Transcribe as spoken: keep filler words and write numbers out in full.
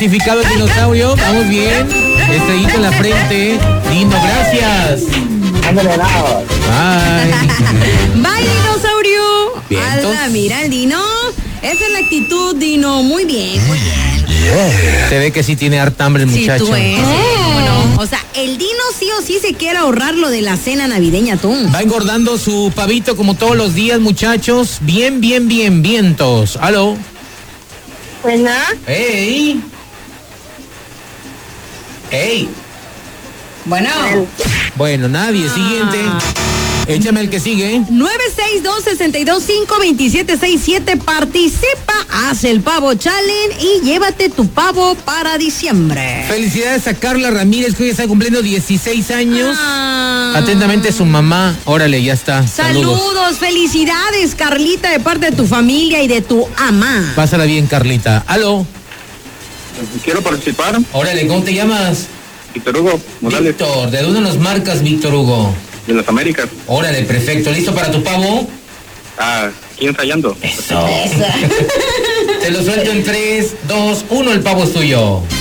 clasificado el dinosaurio. Vamos bien. Estrellito en la frente. Dino, gracias. Ándale, nada. Bye. Bye, dinosaurio. Vientos. Ala, mira el Dino. Esa es la actitud, Dino. Muy bien, muy bien. Yeah. Se ve que sí tiene harta hambre el muchacho. Sí, tú es, ¿cómo no? O sea, el Dino sí o sí se quiere ahorrar lo de la cena navideña, tú. Va engordando su pavito como todos los días, muchachos. Bien, bien, bien, vientos. ¿Aló? Bueno. ¡Ey! ¡Ey! Bueno. Bueno, nadie. Siguiente. Échame el que sigue. nueve seis dos, seis dos cinco, dos siete seis siete. Participa, haz el pavo challenge y llévate tu pavo para diciembre. Felicidades a Carla Ramírez, que hoy está cumpliendo dieciséis años. Ah. Atentamente su mamá. Órale, ya está. Saludos. Saludos. Felicidades, Carlita, de parte de tu familia y de tu ama. Pásala bien, Carlita. ¿Aló? Quiero participar. Órale, ¿cómo te llamas? Víctor Hugo Morales, Víctor, ¿de dónde nos marcas, Víctor Hugo? de las Américas. Órale, perfecto. ¿Listo para tu pavo? Ah, aquí ensayando. Eso. Te lo suelto en tres, dos, uno, el pavo es tuyo.